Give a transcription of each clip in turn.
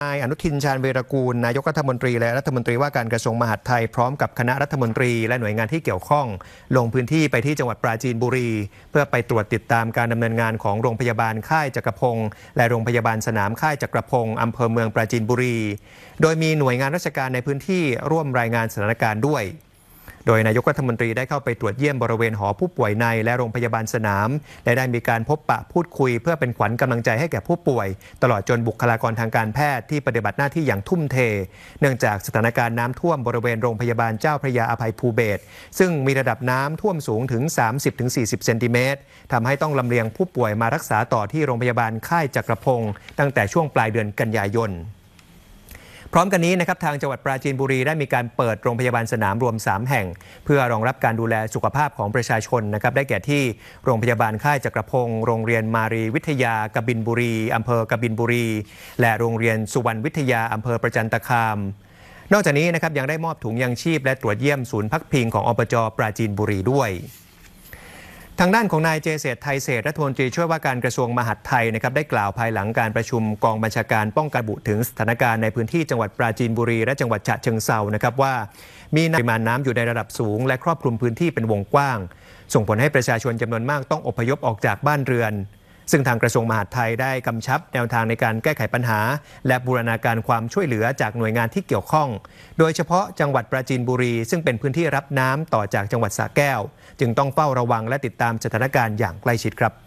นายอนุทินชาญวีรกูลนายกรัฐมนตรีและรัฐมนตรีว่าการกระทรวงมหาดไทยพร้อมกับคณะรัฐมนตรีและหน่วยงานที่เกี่ยวข้องลงพื้นที่ไปที่จังหวัดปราจีนบุรีเพื่อไปตรวจติดตามการดำเนินงานของโรงพยาบาลค่ายจักรพงศ์และโรงพยาบาลสนามค่ายจักรพงศ์อำเภอเมืองปราจีนบุรีโดยมีหน่วยงานราชการในพื้นที่ร่วมรายงานสถานการณ์ด้วยโดยนายกรัฐมนตรีได้เข้าไปตรวจเยี่ยมบริเวณหอผู้ป่วยในและโรงพยาบาลสนามและได้มีการพบปะพูดคุยเพื่อเป็นขวัญกำลังใจให้แก่ผู้ป่วยตลอดจนบุคลากรทางการแพทย์ที่ปฏิบัติหน้าที่อย่างทุ่มเทเนื่องจากสถานการณ์น้ำท่วมบริเวณโรงพยาบาลเจ้าพระยาอภัยภูเบศรซึ่งมีระดับน้ำท่วมสูงถึง 30-40 เซนติเมตรทำให้ต้องลำเลียงผู้ป่วยมารักษาต่อที่โรงพยาบาลค่ายจักรพงศ์ตั้งแต่ช่วงปลายเดือนกันยายนพร้อมกันนี้นะครับทางจังหวัดปราจีนบุรีได้มีการเปิดโรงพยาบาลสนามรวม3แห่งเพื่อรองรับการดูแลสุขภาพของประชาชนนะครับได้แก่ที่โรงพยาบาลค่ายจักรพงศ์โรงเรียนมารีวิทยากบินบุรีอำเภอกบินบุรีและโรงเรียนสุวรรณวิทยาอำเภอประจันตคามนอกจากนี้นะครับยังได้มอบถุงยังชีพและตรวจเยี่ยมศูนย์พักพิงของอบจ.ปราจีนบุรีด้วยทางด้านของนายเจเศรษฐ์ไทยเศรษฐ์รัฐมนตรีช่วยว่าการกระทรวงมหาดไทยนะครับได้กล่าวภายหลังการประชุมกองบัญชาการป้องกันบุถึงสถานการณ์ในพื้นที่จังหวัดปราจีนบุรีและจังหวัดฉะเชิงเทรานะครับว่ามีปริมาณน้ำอยู่ในระดับสูงและครอบคลุมพื้นที่เป็นวงกว้างส่งผลให้ประชาชนจำนวนมากต้องอพยพออกจากบ้านเรือนซึ่งทางกระทรวงมหาดไทยได้กำชับแนวทางในการแก้ไขปัญหาและบูรณาการความช่วยเหลือจากหน่วยงานที่เกี่ยวข้องโดยเฉพาะจังหวัดปราจีนบุรีซึ่งเป็นพื้นที่รับน้ำต่อจากจังหวัดสระแก้วจึงต้องเฝ้าระวังและติดตามสถานการณ์อย่างใกล้ชิดครับ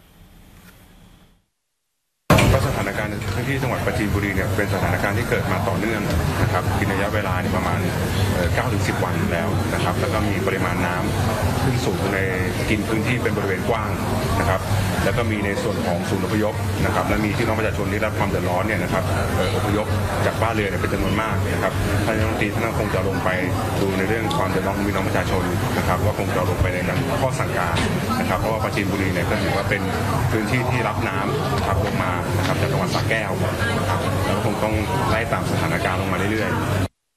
สถานการณ์ในพื้นที่จังหวัดปราจีนบุรีเนี่ยเป็นสถานการณ์ที่เกิดมาต่อเนื่องนะครับกินระยะเวลาประมาณ 9-10 วันแล้วนะครับแล้วก็มีปริมาณน้ำขึ้นสูงในกินพื้นที่เป็นบริเวณกว้างนะครับแล้วก็มีในส่วนของศูนย์อพยพนะครับและมีพี่น้องประชาชนที่รับความเดือดร้อนเนี่ยนะครับอพยพจากบ้านเรือนเป็นจำนวนมากนะครับท่านรัฐมนตรีท่านคงจะลงไปดูในเรื่องความเดือดร้อนของพี่น้องประชาชนนะครับว่าคงจะลงไปในการข้อสั่งการนะครับเพราะว่าปราจีนบุรีเนี่ยก็ถือว่าเป็นพื้นที่ที่รับน้ำนะครับลงมาจากจังหวัดสระแก้วนะครับแล้วคงต้องไล่ตามสถานการณ์ลงมาเรื่อยๆ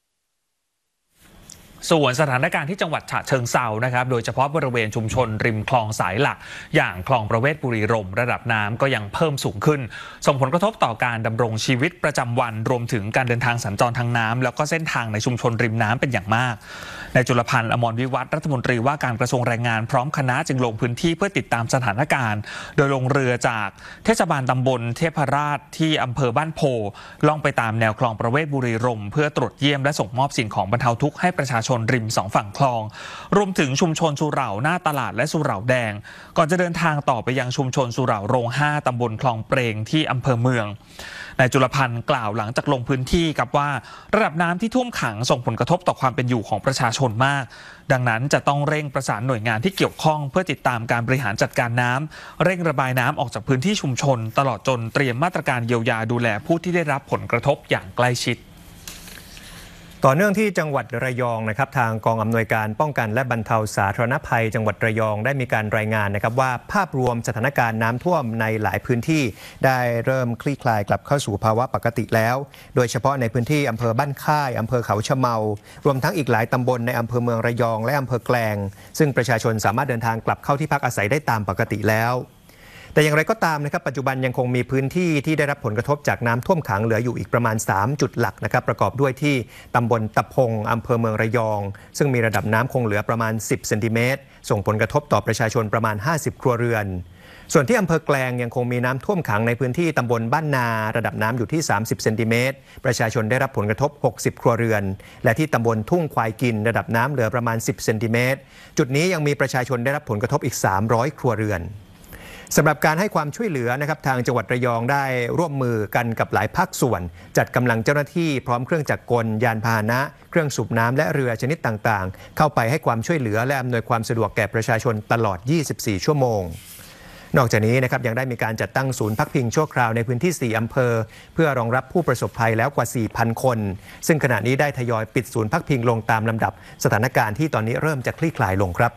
ส่วนสถานการณ์ที่จังหวัดฉะเชิงเทรานะครับโดยเฉพาะบริเวณชุมชนริมคลองสายหลักอย่างคลองประเวศบุรีรมย์ระดับน้ำก็ยังเพิ่มสูงขึ้นส่งผลกระทบต่อการดำรงชีวิตประจำวันรวมถึงการเดินทางสัญจรทางน้ำแล้วก็เส้นทางในชุมชนริมน้ำเป็นอย่างมากนายจุลพันธ์อมรวิวัฒน์รัฐมนตรีว่าการกระทรวงแรงงานพร้อมคณะจึงลงพื้นที่เพื่อติดตามสถานการณ์โดยลงเรือจากเทศบาลตำบลเทพราชที่อำเภอบ้านโพล่องไปตามแนวคลองประเวศบุรีรมย์เพื่อตรวจเยี่ยมและส่งมอบสิ่งของบรรเทาทุกข์ให้ประชาชนริม2ฝั่งคลองรวมถึงชุมชนสุเหร่าหน้าตลาดและสุเหร่าแดงก่อนจะเดินทางต่อไปยังชุมชนสุเหร่าโรง5ตำบลคลองเปรงที่อำเภอเมืองนายจุลพันธ์กล่าวหลังจากลงพื้นที่กับว่าระดับน้ำที่ท่วมขังส่งผลกระทบต่อความเป็นอยู่ของประชาชนมากดังนั้นจะต้องเร่งประสานหน่วยงานที่เกี่ยวข้องเพื่อติดตามการบริหารจัดการน้ำเร่งระบายน้ำออกจากพื้นที่ชุมชนตลอดจนเตรียมมาตรการเยียวยาดูแลผู้ที่ได้รับผลกระทบอย่างใกล้ชิดต่อเนื่องที่จังหวัดระยองนะครับทางกองอำนวยการป้องกันและบรรเทาสาธารณภัยจังหวัดระยองได้มีการรายงานนะครับว่าภาพรวมสถานการณ์น้ำท่วมในหลายพื้นที่ได้เริ่มคลี่คลายกลับเข้าสู่ภาวะปกติแล้วโดยเฉพาะในพื้นที่อำเภอบ้านค่ายอำเภอเขาชะเมารวมทั้งอีกหลายตำบลในอำเภอเมืองระยองและอำเภอแกลงซึ่งประชาชนสามารถเดินทางกลับเข้าที่พักอาศัยได้ตามปกติแล้วแต่อย่างไรก็ตามนะครับปัจจุบันยังคงมีพื้นที่ที่ได้รับผลกระทบจากน้ำท่วมขังเหลืออยู่อีกประมาณ3จุดหลักนะครับประกอบด้วยที่ตำบลตะพงอำเภอเมืองระยองซึ่งมีระดับน้ำคงเหลือประมาณ10เซนติเมตรส่งผลกระทบต่อประชาชนประมาณ50ครัวเรือนส่วนที่อำเภอแกลงยังคงมีน้ำท่วมขังในพื้นที่ตำบลบ้านนาระดับน้ำอยู่ที่30เซนติเมตรประชาชนได้รับผลกระทบ60ครัวเรือนและที่ตำบลทุ่งควายกินระดับน้ำเหลือประมาณ10เซนติเมตรจุดนี้ยังมีประชาชนได้รับผลกระทบอีก300ครัวเรือนสำหรับการให้ความช่วยเหลือนะครับทางจังหวัดระยองได้ร่วมมือกันกับหลายภาคส่วนจัดกำลังเจ้าหน้าที่พร้อมเครื่องจักรกลยานพาหนะเครื่องสูบน้ำและเรือชนิดต่างๆเข้าไปให้ความช่วยเหลือและอำนวยความสะดวกแก่ประชาชนตลอด24ชั่วโมงนอกจากนี้นะครับยังได้มีการจัดตั้งศูนย์พักพิงชั่วคราวในพื้นที่4อำเภอเพื่อรองรับผู้ประสบภัยแล้วกว่า 4,000 คนซึ่งขณะนี้ได้ทยอยปิดศูนย์พักพิงลงตามลำดับสถานการณ์ที่ตอนนี้เริ่มจะคลี่คลายลงครับ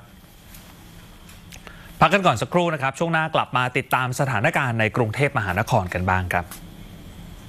พักกันก่อนสักครู่นะครับช่วงหน้ากลับมาติดตามสถานการณ์ในกรุงเทพมหานครกันบ้างครับ